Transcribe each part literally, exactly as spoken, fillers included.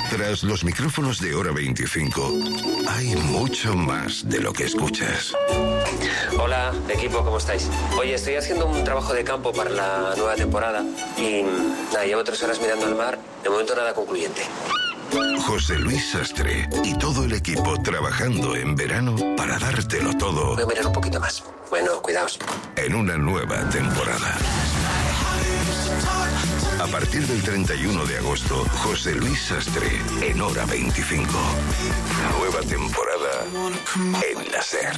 Tras los micrófonos de Hora veinticinco, hay mucho más de lo que escuchas. Hola, equipo, ¿cómo estáis? Oye, estoy haciendo un trabajo de campo para la nueva temporada y nada, llevo tres horas mirando el mar, de momento nada concluyente. José Luis Sastre y todo el equipo trabajando en verano para dártelo todo. Voy a mirar un poquito más. Bueno, cuidaos. En una nueva temporada. A partir del treinta y uno de agosto, José Luis Sastre en Hora veinticinco. Nueva temporada en la SER.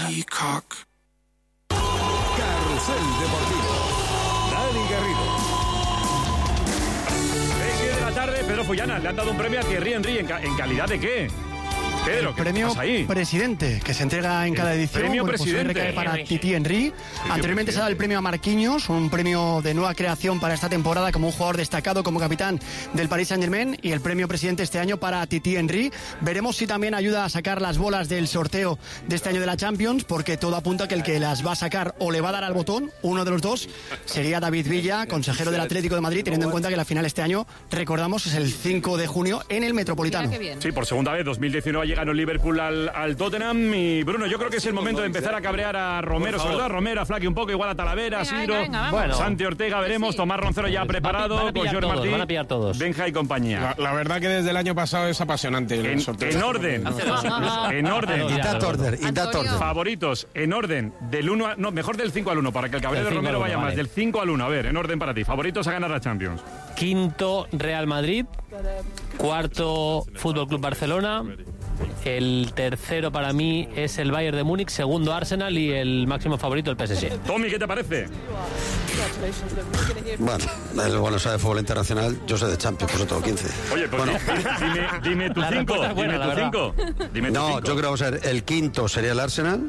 Carrusel Deportivo. Dani Garrido. seis de la tarde, Pedro Fullana, le han dado un premio a Thierry Henry. ¿En, ca- en calidad de qué? Pedro, el ¿qué premio pasa ahí? presidente, que se entrega en cada edición. Premio Bueno, pues presidente. recae para Titi Henry. Anteriormente se ha dado el premio a Marquinhos, un premio de nueva creación para esta temporada como un jugador destacado, como capitán del Paris Saint-Germain, y el premio presidente este año para Titi Henry. Veremos si también ayuda a sacar las bolas del sorteo de este año de la Champions, porque todo apunta a que el que las va a sacar o le va a dar al botón, uno de los dos, sería David Villa, consejero del Atlético de Madrid, teniendo en cuenta que la final este año, recordamos, es el cinco de junio en el Metropolitano. Sí, por segunda vez, dos mil diecinueve ha llegado el Liverpool al, al Tottenham. Y Bruno, yo creo que es el momento de empezar a cabrear a Romero, sobre todo a Romero, a Flaque un poco, igual a Talavera, a Siro, Bueno. Santi Ortega, veremos, Tomás Roncero ya preparado, Van a pillar con Jorge todos, Martí, van a pillar todos. Benja y compañía. La, la verdad que desde el año pasado es apasionante el En, sorteo. en orden, en orden. In that order, in that order. Favoritos, en orden, del uno a, no, mejor del cinco al uno, para que el cabreo Del de cinco Romero al vaya uno, más, vale. del cinco al uno, a ver, en orden para ti. Favoritos a ganar la Champions. Quinto, Real Madrid. Cuarto, Fútbol Club Barcelona. El tercero para mí es el Bayern de Múnich. Segundo, Arsenal. Y el máximo favorito, el P S G. Tommy, ¿qué te parece? Bueno, el bueno sabe de fútbol internacional, yo sé de Champions, por eso tengo quince. Oye, pues Bueno. dime, dime tu La cinco, respuesta es buena, dime la tu verdad. cinco. Dime tu No, cinco. yo creo que va a ser el quinto sería el Arsenal,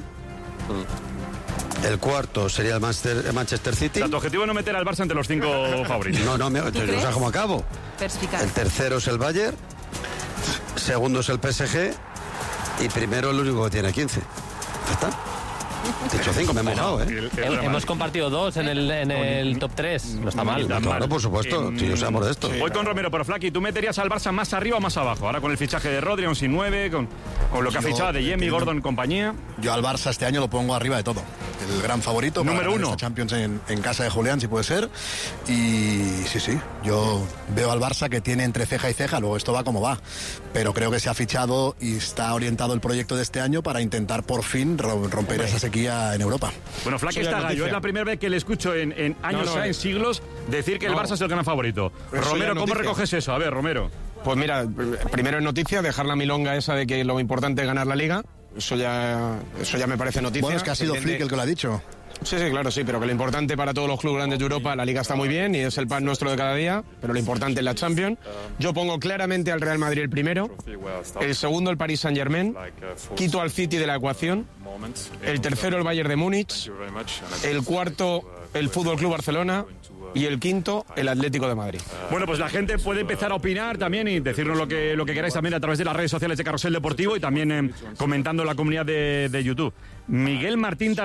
el cuarto sería el Manchester, el Manchester O City. sea, tu objetivo es no meter al Barça entre los cinco favoritos. No, no, me, o sea, como acabo. Perspicaz. El tercero es el Bayern, segundo es el P S G y primero el único que tiene quince. Ya está. He dicho cinco, me he mojado, ¿eh? El- el Hem- Real Hemos Madrid. compartido dos en el, en el top tres. No está mal. Está Claro, mal. por supuesto, En- si yo seamos de esto. Voy con Romero, pero Flaky, ¿tú meterías al Barça más arriba o más abajo? Ahora con el fichaje de Rodri, un sin nueve, con, con lo que ha Yo fichado de Yemi, entiendo. Gordon y compañía. Yo al Barça este año lo pongo arriba de todo. El gran favorito. para Número ganar uno. esta Champions en, en casa de Julián, si puede ser. Y sí, sí, yo veo al Barça que tiene entre ceja y ceja, luego esto va como va. Pero creo que se ha fichado y está orientado el proyecto de este año para intentar por fin ro- romper esa sequía en Europa. Bueno, Flaky Soy la está gallo. noticia. Es la primera vez que le escucho en, en años, No, no, ya, en eh. siglos, decir que el No. Barça es el gran favorito. Eso ya Romero, es ¿cómo noticia. recoges eso? A ver, Romero. Pues mira, primero en noticia, dejar la milonga esa de que lo importante es ganar la Liga. Eso ya, eso ya me parece noticia. Bueno, es que ha sido Se entiende- Flick el que lo ha dicho. Sí, sí, claro, sí, pero que lo importante para todos los clubes grandes de Europa, la Liga está muy bien y es el pan nuestro de cada día, pero lo importante es la Champions. Yo pongo claramente al Real Madrid el primero, el segundo el Paris Saint-Germain, quito al City de la ecuación, el tercero el Bayern de Múnich, el cuarto el Fútbol Club Barcelona y el quinto el Atlético de Madrid. Bueno, pues la gente puede empezar a opinar también y decirnos lo que, lo que queráis también a través de las redes sociales de Carrusel Deportivo y también eh, comentando en la comunidad de, de YouTube. Miguel Martín